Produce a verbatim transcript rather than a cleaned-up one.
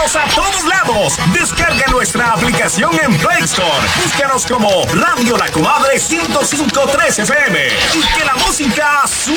a todos lados. Descarga nuestra aplicación en Play Store. Búscanos como Radio La Comadre ciento cinco punto tres F M y que la música suene.